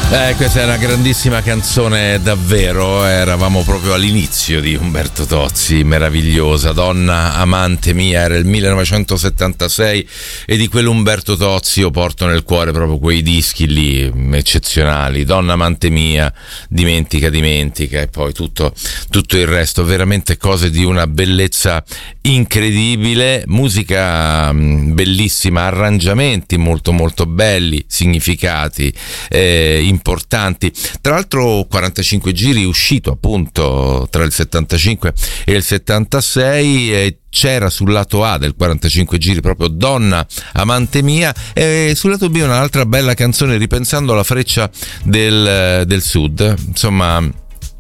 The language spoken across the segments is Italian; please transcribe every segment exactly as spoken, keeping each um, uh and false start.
Eh, questa è una grandissima canzone davvero, eravamo proprio all'inizio di Umberto Tozzi, meravigliosa, Donna amante mia, era il millenovecentosettantasei e di quell'Umberto Tozzi io porto nel cuore proprio quei dischi lì eccezionali, Donna amante mia, Dimentica dimentica e poi tutto, tutto il resto, veramente cose di una bellezza incredibile, musica bellissima, arrangiamenti molto molto belli, significati eh, importanti. Tra l'altro quarantacinque giri uscito appunto tra il settantacinque e il settantasei e c'era sul lato A del quarantacinque giri proprio Donna amante mia e sul lato B un'altra bella canzone ripensando alla freccia del, del sud, insomma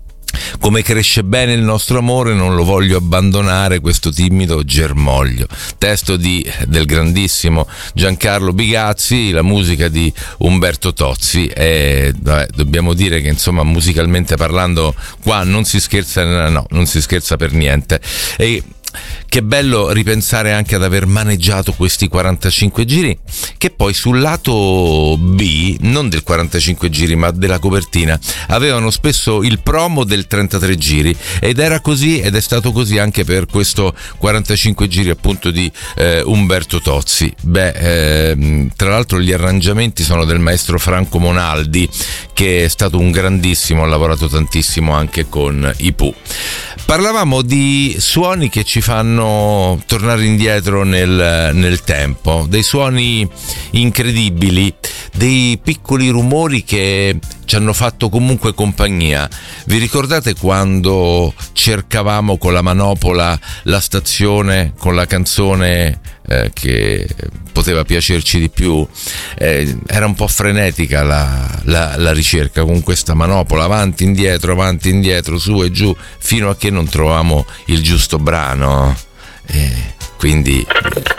come cresce bene il nostro amore, non lo voglio abbandonare questo timido germoglio. Testo di, del grandissimo Giancarlo Bigazzi, la musica di Umberto Tozzi e vabbè, dobbiamo dire che insomma musicalmente parlando qua non si scherza, no, non si scherza per niente. E che bello ripensare anche ad aver maneggiato questi quarantacinque giri che poi sul lato B, non del quarantacinque giri ma della copertina, avevano spesso il promo del trentatré giri ed era così ed è stato così anche per questo quarantacinque giri appunto di eh, Umberto Tozzi. Beh, eh, tra l'altro gli arrangiamenti sono del maestro Franco Monaldi che è stato un grandissimo, ha lavorato tantissimo anche con i Pooh. Parlavamo di suoni che ci fanno tornare indietro nel, nel tempo, dei suoni incredibili, dei piccoli rumori che ci hanno fatto comunque compagnia. Vi ricordate quando cercavamo con la manopola la stazione con la canzone eh, che poteva piacerci di più? Eh, era un po' frenetica la, la, la ricerca con questa manopola, avanti, indietro, avanti, indietro, su e giù, fino a che non trovavamo il giusto brano. Eh, quindi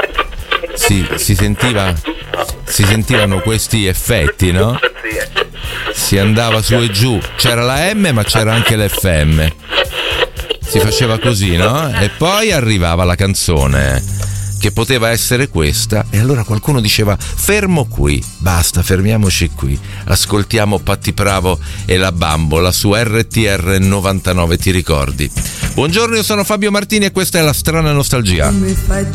si, si sentiva si sentivano questi effetti, no? Si andava su e giù, c'era la M ma c'era anche l'F M, si faceva così, no? E poi arrivava la canzone che poteva essere questa e allora qualcuno diceva fermo qui, basta, fermiamoci qui, ascoltiamo Patti Pravo e la Bambola su R T R novantanove, ti ricordi? Buongiorno, io sono Fabio Martini e questa è La Strana Nostalgia. Mi fai